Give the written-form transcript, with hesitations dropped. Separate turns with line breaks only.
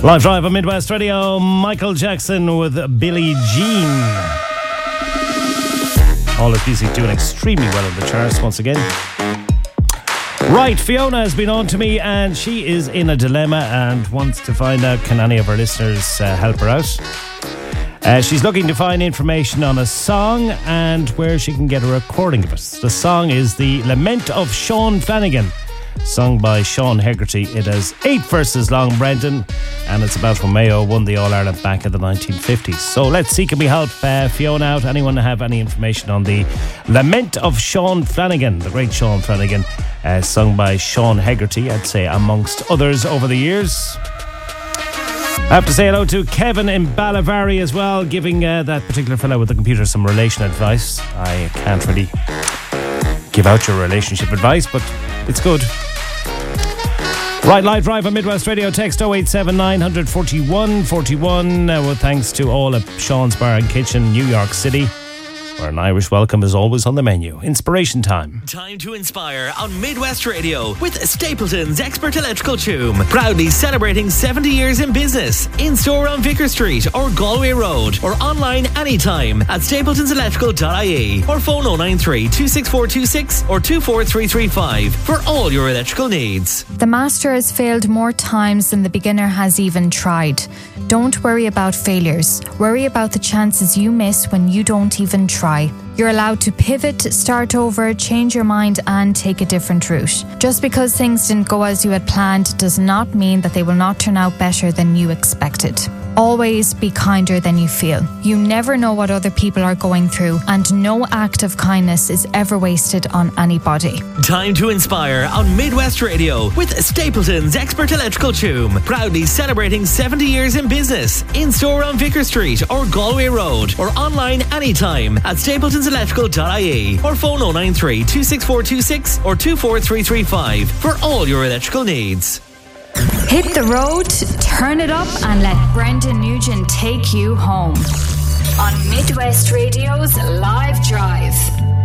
Live Drive on Midwest Radio, Michael Jackson with Billie Jean. All his music doing extremely well in the charts once again. Right, Fiona has been on to me and she is in a dilemma and wants to find out, can any of our listeners help her out? She's looking to find information on a song and where she can get a recording of it. The song is The Lament of Sean Flanagan, sung by Sean Hegarty. It has 8 verses long, Brendan, and it's about when Mayo won the All-Ireland back in the 1950s. So let's see, can we help Fiona out? Anyone have any information on The Lament of Sean Flanagan, the great Sean Flanagan, sung by Sean Hegarty, I'd say amongst others over the years. I have to say hello to Kevin in Balavari as well, giving that particular fellow with the computer some relation advice. I can't really give out your relationship advice, but it's good. Right, Live Drive on Midwest Radio. Text 087 900 41 41. With thanks to all of Sean's Bar and Kitchen, New York City, where an Irish welcome is always on the menu. Inspiration time.
Time to inspire on Midwest Radio with Stapleton's Expert Electrical Tomb. Proudly celebrating 70 years in business. In store on Vicar Street or Galway Road, or online anytime at stapletonselectrical.ie, or phone 093 26426 or 24335 for all your electrical needs.
The master has failed more times than the beginner has even tried. Don't worry about failures. Worry about the chances you miss when you don't even try. You're allowed to pivot, start over, change your mind and take a different route. Just because things didn't go as you had planned does not mean that they will not turn out better than you expected. Always be kinder than you feel. You never know what other people are going through, and no act of kindness is ever wasted on anybody.
Time to inspire on Midwest Radio with Stapleton's Expert Electrical Tomb. Proudly celebrating 70 years in business. In store on Vicar Street or Galway Road, or online anytime at stapletonselectrical.ie, or phone 093 26426 or 24335 for all your electrical needs.
Hit the road, turn it up, and let Brendan Nugent take you home. On Midwest Radio's Live Drive.